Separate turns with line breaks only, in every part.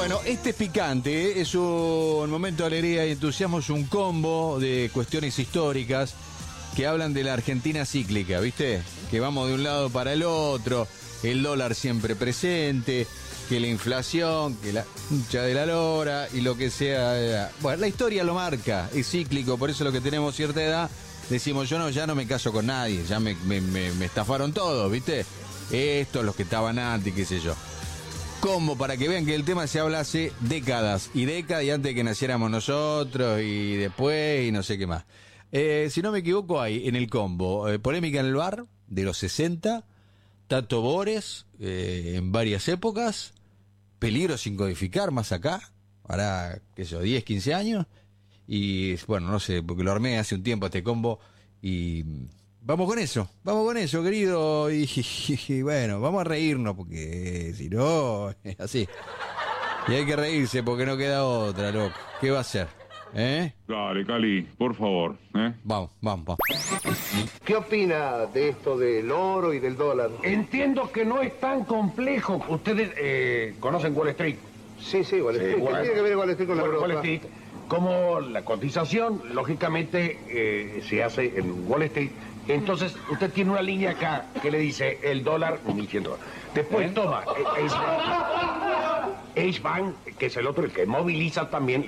Bueno, este es picante, ¿eh? Es un momento de alegría y entusiasmo, es un combo de cuestiones históricas que hablan de la Argentina cíclica, ¿viste? Que vamos de un lado para el otro, el dólar siempre presente, que la inflación, que la hincha de la lora y lo que sea. Bueno, la historia lo marca, es cíclico, por eso lo que tenemos cierta edad, decimos ya no me caso con nadie, ya me estafaron todos, ¿viste? Estos, los que estaban antes, qué sé yo. Combo para que vean que el tema se habla hace décadas y antes de que naciéramos nosotros y después y no sé qué más. Si no me equivoco, hay en el combo polémica en el bar de los 60, Tato Bores en varias épocas, peligro sin codificar más acá, hará, qué sé yo, 10, 15 años, y bueno, no sé, porque lo armé hace un tiempo este combo y vamos con eso, querido, y bueno, vamos a reírnos porque si no, es así. Y hay que reírse porque no queda otra, loco. ¿Qué va a hacer?
Dale, Cali, por favor,
Vamos.
¿Qué opina de esto del oro y del dólar?
Entiendo que no es tan complejo. Ustedes conocen Wall Street.
Sí, Wall Street. ¿Qué tiene que ver Wall Street con la Europa?
Wall Street, como la cotización, lógicamente, se hace en Wall Street. Entonces, usted tiene una línea acá que le dice el dólar, 1.100 dólares. Después toma H-Bank, que es el otro, el que moviliza también.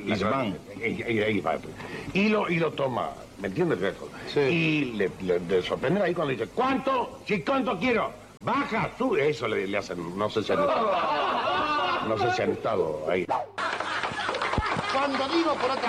Y lo toma, ¿me entiendes?
Sí.
Y le sorprende ahí cuando dice, ¿cuánto? Sí, ¿cuánto quiero? Baja, sube. Eso le hacen, no sé si han estado ahí.
Cuando digo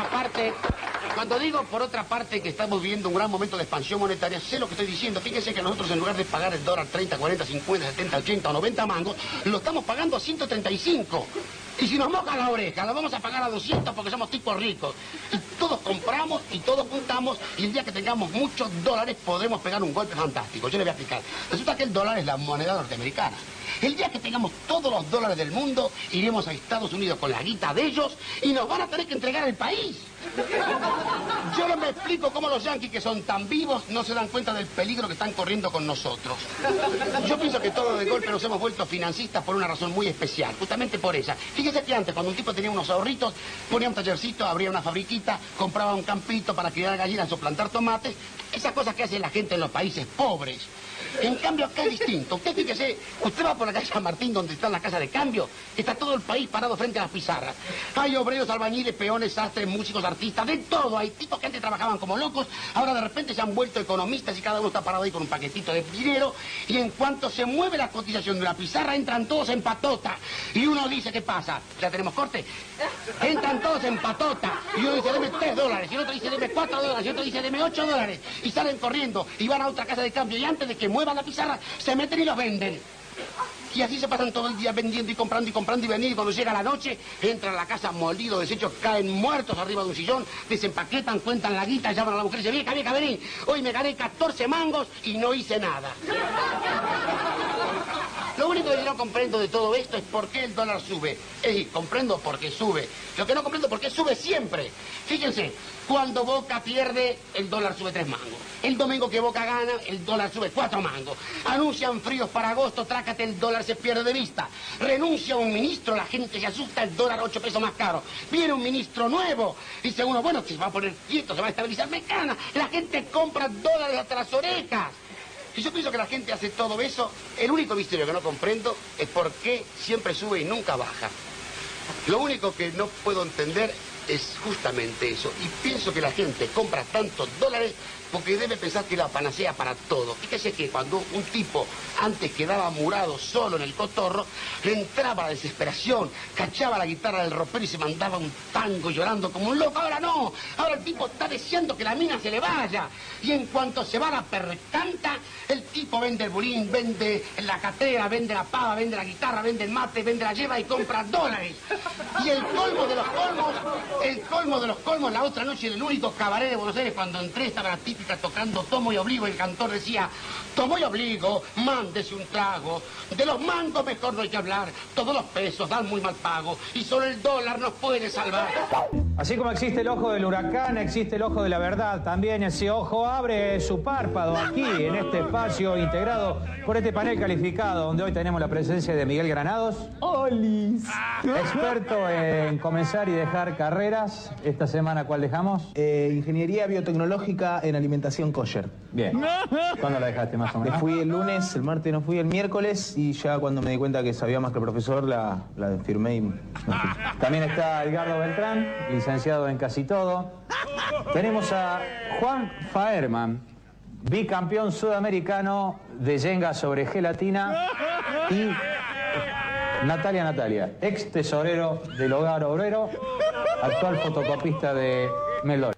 por otra parte que estamos viviendo un gran momento de expansión monetaria, sé lo que estoy diciendo. Fíjense que nosotros en lugar de pagar el dólar 30, 40, 50, 70, 80 o 90 mangos, lo estamos pagando a 135. Y si nos moja la oreja, lo vamos a pagar a 200 porque somos tipos ricos. Y todos compramos y todos juntamos y el día que tengamos muchos dólares podremos pegar un golpe fantástico. Yo le voy a explicar. Resulta que el dólar es la moneda norteamericana. El día que tengamos todos los dólares del mundo, iremos a Estados Unidos con la guita de ellos y nos van a tener que entregar el país. Yo no me explico cómo los yanquis, que son tan vivos, no se dan cuenta del peligro que están corriendo con nosotros. Yo pienso que todos de golpe nos hemos vuelto financistas por una razón muy especial, justamente por esa. Fíjese que antes, cuando un tipo tenía unos ahorritos, ponía un tallercito, abría una fabriquita, compraba un campito para criar gallinas o plantar tomates, esas cosas que hace la gente en los países pobres. En cambio, acá es distinto. Usted fíjese, usted va por la calle San Martín, donde está la casa de cambio, está todo el país parado frente a las pizarras. Hay obreros, albañiles, peones, sastres, músicos, artistas, de todo. Hay tipos que antes trabajaban como locos, ahora de repente se han vuelto economistas y cada uno está parado ahí con un paquetito de dinero. Y en cuanto se mueve la cotización de la pizarra, entran todos en patota. Y uno dice, ¿qué pasa? ¿Ya tenemos corte? Entran todos en patota. Y uno dice, deme $3. Y el otro dice, deme $4. Y el otro dice, deme $8. Y salen corriendo y van a otra casa de cambio. Y antes de que muevan la pizarra, se meten y los venden. Y así se pasan todo el día vendiendo y comprando y vendiendo. Y cuando llega la noche, entran a la casa molidos, deshechos, caen muertos arriba de un sillón, desempaquetan, cuentan la guita, llaman a la mujer y dicen, vieja, vení, hoy me gané 14 mangos y no hice nada. Lo único que yo no comprendo de todo esto es por qué el dólar sube. Es decir, comprendo por qué sube. Lo que no comprendo es por qué sube siempre. Fíjense, cuando Boca pierde, el dólar sube 3 mangos. El domingo que Boca gana, el dólar sube 4 mangos. Anuncian fríos para agosto, trácate, el dólar se pierde de vista. Renuncia un ministro, la gente se asusta, el dólar 8 pesos más caro. Viene un ministro nuevo, dice uno, bueno, se va a poner quieto, se va a estabilizar, me gana. La gente compra dólares hasta las orejas. Si yo pienso que la gente hace todo eso, el único misterio que no comprendo es por qué siempre sube y nunca baja. Lo único que no puedo entender es justamente eso. Y pienso que la gente compra tantos dólares porque debe pensar que es la panacea para todo. Fíjese que cuando un tipo antes quedaba murado solo en el cotorro, le entraba la desesperación, cachaba la guitarra del ropero y se mandaba un tango llorando como un loco. Ahora no, ahora el tipo está deseando que la mina se le vaya. Y en cuanto se va la percanta, el tipo vende el bulín, vende la catera, vende la pava, vende la guitarra, vende el mate, vende la lleva y compra dólares. Y el colmo de los colmos El colmo de los colmos, la otra noche en el único cabaret de Buenos Aires, cuando entré estaba la típica tocando Tomo y Obligo, y el cantor decía, Tomo y Obligo, mándese un trago. De los mangos mejor no hay que hablar, todos los pesos dan muy mal pago, y solo el dólar nos puede salvar.
Así como existe el ojo del huracán, existe el ojo de la verdad. También ese ojo abre su párpado aquí, en este espacio integrado por este panel calificado, donde hoy tenemos la presencia de Miguel Granados. ¡Olis! Experto en comenzar y dejar carreras. Esta semana, ¿cuál dejamos?
Ingeniería biotecnológica en alimentación kosher.
Bien. ¿Cuándo la dejaste más o menos?
Me fui el lunes, el martes no fui, el miércoles, y ya cuando me di cuenta que sabía más que el profesor, la firmé y me fui.
También está Edgardo Beltrán, licenciado en casi todo. Tenemos a Juan Faerman, bicampeón sudamericano de yenga sobre gelatina, y Natalia, ex tesorero del Hogar Obrero, actual fotocopista de Melor.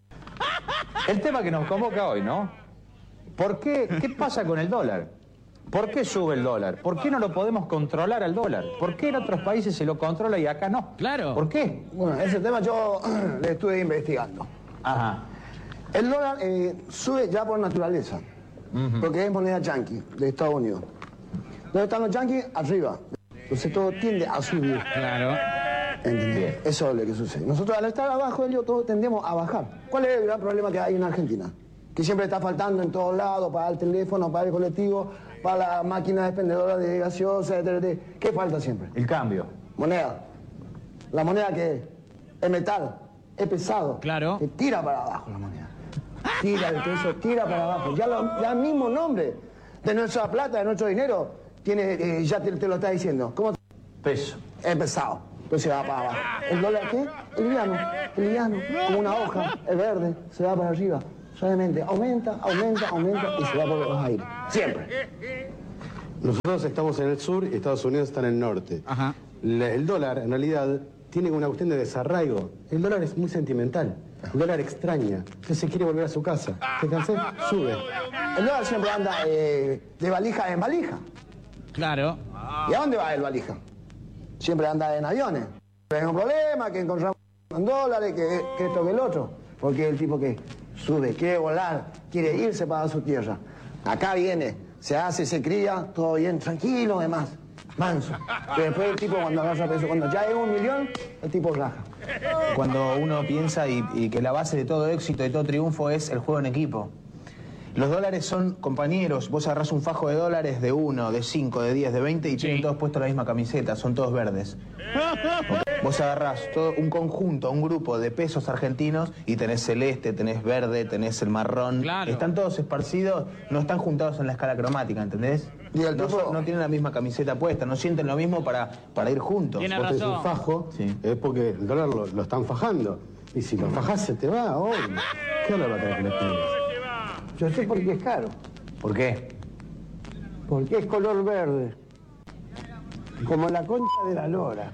El tema que nos convoca hoy, ¿no? ¿Por qué? ¿Qué pasa con el dólar? ¿Por qué sube el dólar? ¿Por qué no lo podemos controlar al dólar? ¿Por qué en otros países se lo controla y acá no?
Claro.
¿Por qué?
Bueno, ese tema yo le estuve investigando.
Ajá.
El dólar sube ya por naturaleza, porque es moneda yanqui de Estados Unidos. ¿Dónde están los yanquis? Arriba. Entonces todo tiende a subir.
Claro.
¿Entendés? Eso es lo que sucede. Nosotros al estar abajo, todos tendemos a bajar. ¿Cuál es el gran problema que hay en Argentina? Que siempre está faltando en todos lados, para el teléfono, para el colectivo, para la máquina expendedora de gaseosa, etc. ¿Qué falta siempre?
El cambio.
Moneda. La moneda que es metal, es pesado.
Claro.
Que tira para abajo la moneda. Tira el peso, tira para abajo. Ya el mismo nombre de nuestra plata, de nuestro dinero, tiene, ya te lo está diciendo. ¿Cómo?
Peso.
Es pesado. Entonces va para abajo. ¿El dólar qué? El liviano, como una hoja, es verde, se va para arriba. Suavemente, aumenta y se va por los aires. Siempre.
Nosotros estamos en el sur y Estados Unidos está en el norte.
Ajá.
El dólar, en realidad, tiene una cuestión de desarraigo. El dólar es muy sentimental. El dólar extraña. Usted se quiere volver a su casa. ¿Se cansó? Sube.
El dólar siempre anda de valija en valija.
Claro.
¿Y a dónde va el valija? Siempre anda en aviones. Hay un problema, que encontramos en dólares, que esto, que el otro. Porque el tipo que sube, quiere volar, quiere irse para su tierra. Acá viene, se hace, se cría, todo bien, tranquilo, demás, manso. Pero después el tipo cuando agarra peso, cuando ya es 1 millón, el tipo raja.
Cuando uno piensa y que la base de todo éxito, de todo triunfo es el juego en equipo. Los dólares son compañeros. Vos agarrás un fajo de dólares de 1, de 5, de 10, de 20 y tienen todos puestos la misma camiseta, son todos verdes. Vos agarrás todo un conjunto, un grupo de pesos argentinos y tenés celeste, tenés verde, tenés el marrón.
Claro.
Están todos esparcidos, no están juntados en la escala cromática, ¿entendés?
Y el
No,
tipo-
no tienen la misma camiseta puesta, no sienten lo mismo para ir juntos.
Tiene
Vos tenés
razón.
un fajo,
Sí.
es porque el dólar lo están fajando. Y si lo fajás se te va, obvio. ¿Qué dólar va a tener que le tengas?
Yo sé por qué es caro.
¿Por qué?
Porque es color verde. Como la concha de la lora.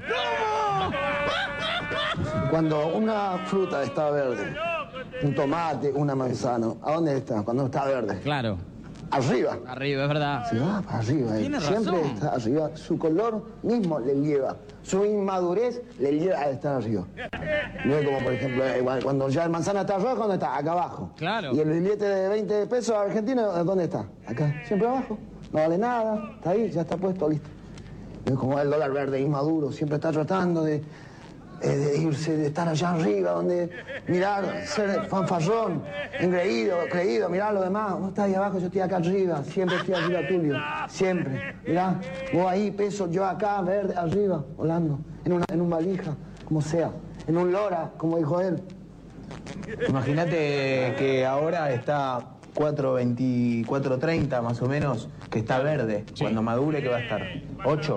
Cuando una fruta está verde, un tomate, una manzana, ¿a dónde está? Cuando está verde.
Claro.
Arriba.
Arriba, es verdad.
Se va para arriba.
Tiene
Siempre
razón.
está arriba. Su color mismo le lleva. Su inmadurez le lleva a estar arriba. No es como, por ejemplo, cuando ya el manzana está rojo, ¿dónde está? Acá abajo.
Claro.
Y el billete de 20 pesos argentino, ¿dónde está? Acá. Siempre abajo. No vale nada. Está ahí, ya está puesto, listo. Es como el dólar verde inmaduro. Siempre está tratando de irse, de estar allá arriba, donde mirar, ser fanfarrón, engreído, creído, mirar a los demás. Vos estás ahí abajo, yo estoy acá arriba, siempre estoy arriba tuyo, siempre. Mirá, vos ahí, peso, yo acá, verde, arriba, volando, en un valija, como sea, en un lora, como dijo él.
Imagínate que ahora está 4.20, 4.30 más o menos, que está verde. Cuando madure, ¿qué va a estar? 8.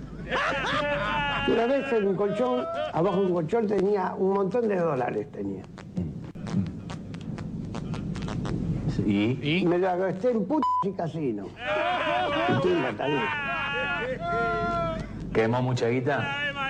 Una vez en un colchón, abajo de un colchón tenía un montón de dólares, tenía.
¿Y?
Y me lo gasté en putas y casino. Y timba también.
¿Quemó mucha guita?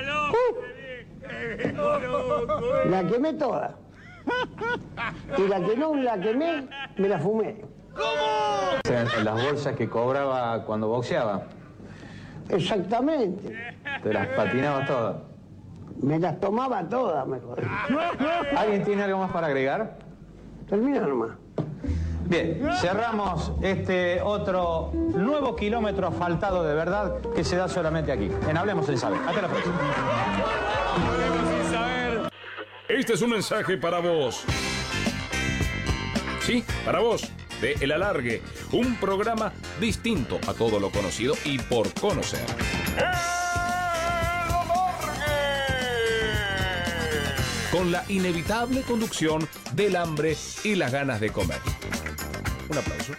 La quemé toda. Y la que no la quemé, me la fumé.
O sea, en las bolsas que cobraba cuando boxeaba,
Exactamente.
te las patinabas todas.
Me las tomaba todas, mejor.
¿Alguien tiene algo más para agregar?
Termina nomás.
Bien, cerramos este otro nuevo kilómetro asfaltado de verdad que se da solamente aquí, en Hablemos Sin Saber. Hasta la próxima.
Hablemos Sin Saber. Este es un mensaje para vos. Sí, para vos, de El Alargue, un programa distinto a todo lo conocido y por conocer. Con la inevitable conducción del hambre y las ganas de comer. Un aplauso.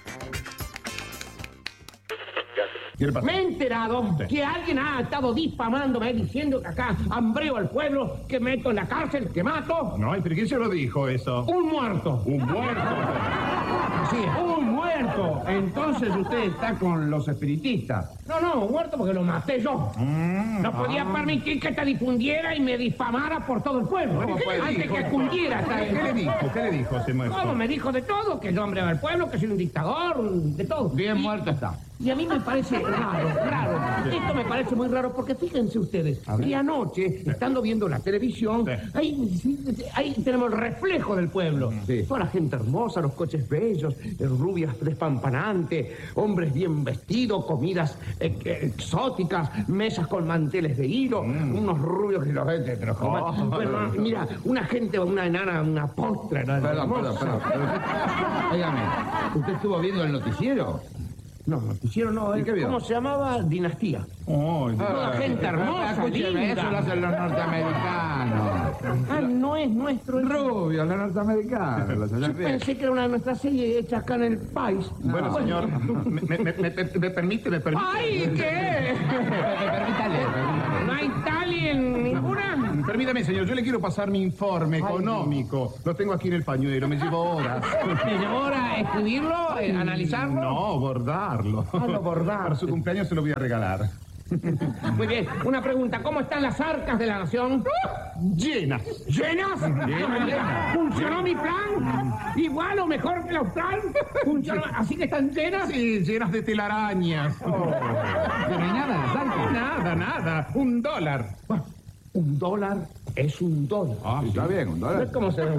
Me he enterado que alguien ha estado difamándome diciendo que acá hambreo al pueblo, que meto en la cárcel, que mato.
No, ¿pero quién se lo dijo eso?
Un muerto.
¿Un muerto?
Así es, un muerto.
Entonces usted está con los espiritistas.
No, muerto porque lo maté yo. No podía permitir que te difundiera y me difamara por todo el pueblo. Antes que cundiera.
¿Qué le dijo ese muerto?
¿Cómo? Me dijo de todo, que yo hambreo al pueblo, que soy un dictador, de todo.
Bien muerto está.
Y a mí me parece raro. Esto me parece muy raro porque fíjense ustedes, y anoche, estando viendo la televisión, ahí tenemos el reflejo del pueblo.
Sí.
Toda la gente hermosa, los coches bellos, rubias despampanantes, hombres bien vestidos, comidas exóticas, mesas con manteles de hilo, unos rubios que los ven. Bueno, mira, una gente, una enana, una postra.
Perdón. Óigame, ¿usted estuvo viendo el noticiero?
No, noticiero no. ¿Cómo se llamaba? Dinastía. Toda gente hermosa,
escúcheme, eso lo hacen los norteamericanos.
No es nuestro.
Rubio, los norteamericanos.
Yo pensé que era una de nuestras series hecha acá en el país.
Bueno, señor, ¿me permite?
¡Ay, qué!
Permítale.
¿No hay tali en ninguna?
Permítame, señor, yo le quiero pasar mi informe económico. Lo tengo aquí en el pañuelo, me llevo horas.
¿Me llevó horas escribirlo, analizarlo?
No, bordarlo.
Bordar.
Para su cumpleaños se lo voy a regalar.
Muy bien, una pregunta. ¿Cómo están las arcas de la nación?
Llenas.
¿Llenas? ¿Funcionó mi plan? ¿Igual o mejor que el austral? ¿Funcionó? ¿Así que están llenas?
Sí, llenas de telarañas. Pero no hay nada en las arcas. Nada. $1.
$1 es $1.
Ah, está bien, $1.
¿Cómo se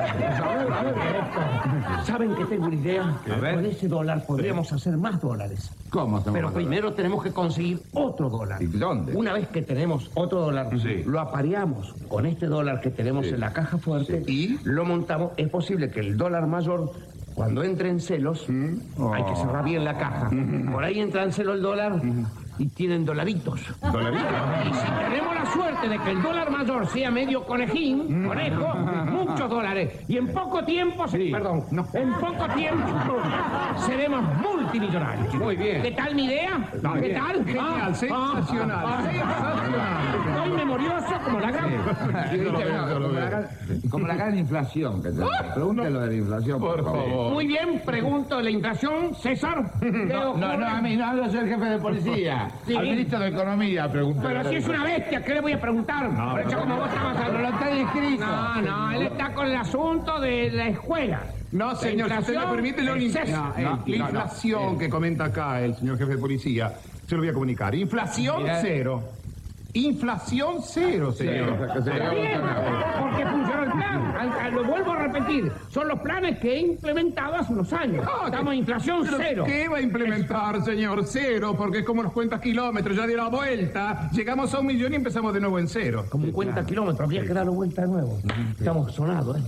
¿Saben que tengo una idea? Con ese dólar podríamos hacer más dólares.
¿Cómo?
Pero primero tenemos que conseguir otro dólar.
¿Y dónde?
Una vez que tenemos otro dólar, lo apareamos con este dólar que tenemos en la caja fuerte y lo montamos. Es posible que el dólar mayor, cuando entre en celos, hay que cerrar bien la caja. Por ahí entra en celo el dólar y tienen dolaritos.
¿Dolaritos?
Y si tenemos la suerte de que el dólar mayor sea medio conejo, muchos dólares. Y en poco tiempo, en poco tiempo seremos multimillonarios.
Muy bien.
¿Qué tal mi idea? ¿Qué tal?
Genial, sensacional.
Estoy memorioso como la gran...
Como la gran inflación que tenemos. Pregúntelo de la inflación, por favor.
Muy bien, pregunto de la inflación, César.
No, a mí no, yo soy el jefe de policía. Al ministro de Economía, pregúntale.
Pero si es una bestia, ¿qué le voy a preguntar?
Pero lo está descrito.
No, él está con el asunto de la escuela.
No, señor, si usted me permite, la inflación que comenta acá el señor jefe de policía, se lo voy a comunicar. Inflación cero. Inflación cero, señor.
Bien, porque funcionó el plan. Lo vuelvo a repetir. Son los planes que he implementado hace unos años. Estamos en inflación cero.
¿Qué va a implementar, señor? Cero, porque es como los cuentas kilómetros. Ya dio la vuelta. Llegamos a 1 millón y empezamos de nuevo en cero.
Como cuenta kilómetros. Habría que darle vuelta de nuevo. Estamos sonados,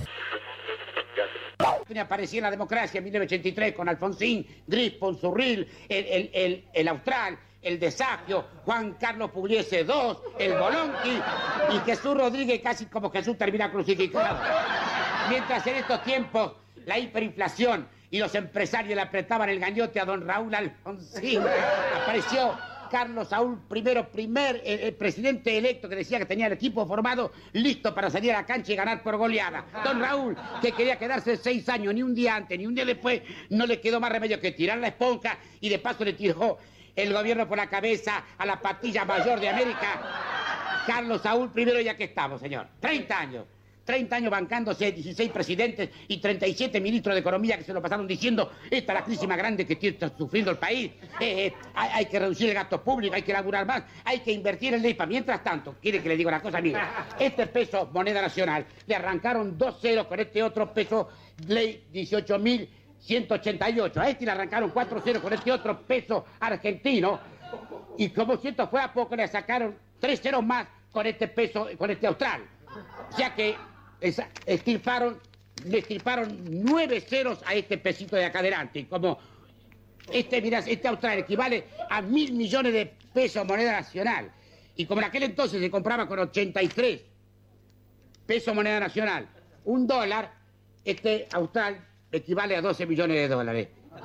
Aparecí en la democracia en 1983 con Alfonsín, Gris, Ponzurril, el Austral, el Desagio, Juan Carlos Pugliese II, el Bolonqui y Jesús Rodríguez, casi como Jesús termina crucificado. Mientras en estos tiempos la hiperinflación y los empresarios le apretaban el gañote a don Raúl Alfonsín, apareció Carlos Saúl primer presidente electo, que decía que tenía el equipo formado listo para salir a la cancha y ganar por goleada. Don Raúl, que quería quedarse 6 años, ni un día antes, ni un día después, no le quedó más remedio que tirar la esponja y de paso le tiró el gobierno por la cabeza a la patilla mayor de América. Carlos Saúl primero, ya que estamos, señor. 30 años. 30 años bancándose 16 presidentes y 37 ministros de Economía que se lo pasaron diciendo esta es la crisis más grande que está sufriendo el país. Hay que reducir el gasto público, hay que laburar más, hay que invertir en ley. Mientras tanto, quiere que le diga una cosa, amigo. Este peso, moneda nacional, le arrancaron 2 ceros con este otro peso, ley 18.188. A este le arrancaron 4 ceros con este otro peso argentino. Y como si esto fue a poco, le sacaron 3 ceros más con este peso, con este austral. O sea que le estirparon 9 ceros a este pesito de acá adelante. Como este austral equivale a 1.000 millones de pesos moneda nacional. Y como en aquel entonces se compraba con 83 pesos moneda nacional, $1, este austral equivale a 12 millones de dólares.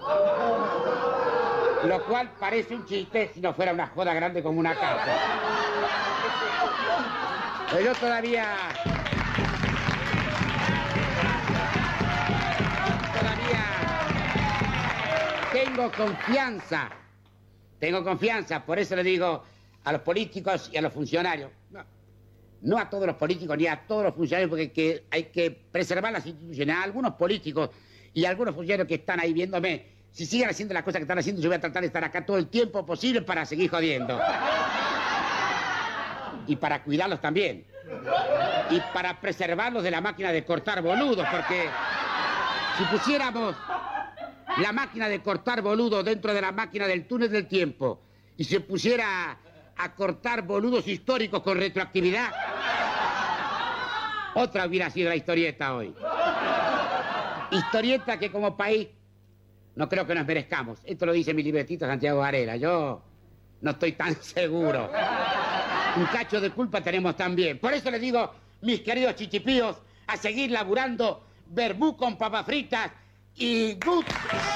Lo cual parece un chiste si no fuera una joda grande como una casa. Pero yo todavía tengo confianza, por eso le digo a los políticos y a los funcionarios, no a todos los políticos ni a todos los funcionarios, porque hay que preservar las instituciones. A algunos políticos y a algunos funcionarios que están ahí viéndome, si siguen haciendo las cosas que están haciendo, yo voy a tratar de estar acá todo el tiempo posible para seguir jodiendo. Y para cuidarlos también. Y para preservarlos de la máquina de cortar boludos, porque si pusiéramos la máquina de cortar boludos dentro de la máquina del túnel del tiempo y se pusiera a cortar boludos históricos con retroactividad, otra hubiera sido la historieta hoy. Historieta que como país no creo que nos merezcamos. Esto lo dice mi libretito Santiago Varela. Yo no estoy tan seguro. Un cacho de culpa tenemos también. Por eso les digo, mis queridos chichipíos, a seguir laburando verbú con papas fritas y good.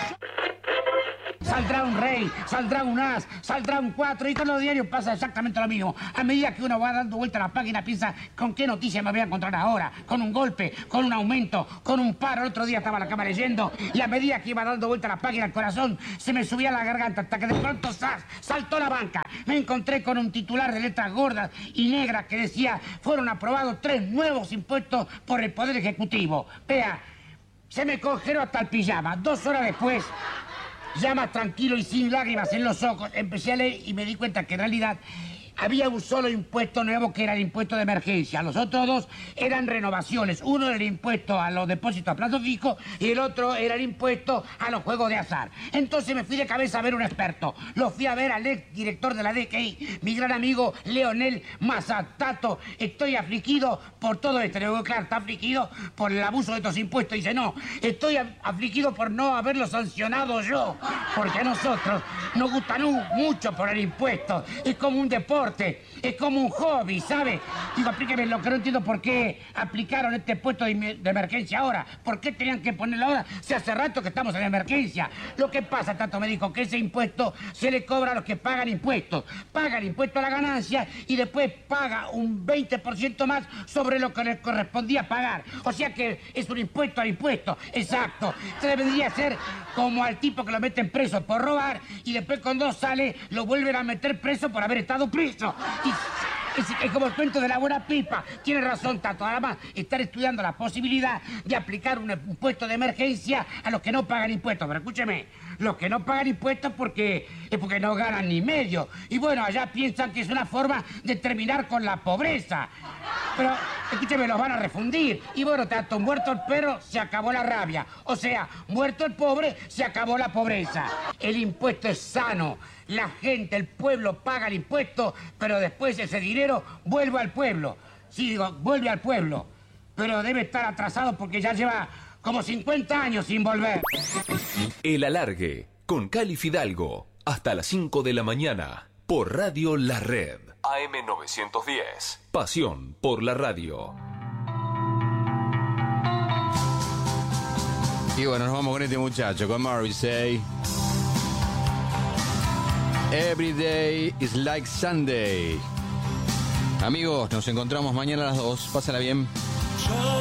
Saldrá un rey, saldrá un as, saldrá un 4 y con los diarios pasa exactamente lo mismo. A medida que uno va dando vuelta a la página piensa con qué noticia me voy a encontrar ahora, con un golpe, con un aumento, con un paro. El otro día estaba en la cama leyendo y a medida que iba dando vuelta a la página el corazón se me subía a la garganta hasta que de pronto ¡zas! Saltó la banca. Me encontré con un titular de letras gordas y negras que decía fueron aprobados 3 nuevos impuestos por el Poder Ejecutivo. Vea, se me congeló hasta el pijama. 2 horas después, ya más tranquilo y sin lágrimas en los ojos, empecé a leer y me di cuenta que en realidad había un solo impuesto nuevo que era el impuesto de emergencia. Los otros 2 eran renovaciones. Uno era el impuesto a los depósitos a plazo fijo y el otro era el impuesto a los juegos de azar. Entonces me fui de cabeza a ver un experto. Lo fui a ver al ex director de la DGI, mi gran amigo Leonel Mazatato. Estoy afligido por todo esto. Le digo, claro, está afligido por el abuso de estos impuestos. Dice, no, estoy afligido por no haberlo sancionado yo. Porque a nosotros nos gusta mucho poner impuestos. Es como un deporte. Es como un hobby, ¿sabe? Digo, explíqueme lo que no entiendo por qué aplicaron este impuesto de emergencia ahora. ¿Por qué tenían que ponerlo ahora? Si hace rato que estamos en emergencia. Lo que pasa, tanto me dijo, que ese impuesto se le cobra a los que pagan impuestos. Pagan impuesto a la ganancia y después paga un 20% más sobre lo que les correspondía pagar. O sea que es un impuesto al impuesto. Exacto. Entonces vendría a ser como al tipo que lo meten preso por robar y después cuando sale lo vuelven a meter preso por haber estado preso. Es como el cuento de la buena pipa. Tiene razón, Tato. Además, estar estudiando la posibilidad de aplicar un impuesto de emergencia a los que no pagan impuestos. Pero escúcheme, los que no pagan impuestos es porque no ganan ni medio. Y bueno, allá piensan que es una forma de terminar con la pobreza. Pero, escúcheme, los van a refundir. Y bueno, Tato, muerto el perro, se acabó la rabia. O sea, muerto el pobre, se acabó la pobreza. El impuesto es sano. La gente, el pueblo paga el impuesto, pero después ese dinero vuelve al pueblo. Sí, digo, vuelve al pueblo. Pero debe estar atrasado porque ya lleva como 50 años sin volver.
El Alargue, con Cali Fidalgo, hasta las 5 de la mañana, por Radio La Red. AM910. Pasión por la radio.
Y bueno, nos vamos con este muchacho, con Morrissey. Every day is like Sunday. Amigos, nos encontramos mañana a las 2. Pásala bien.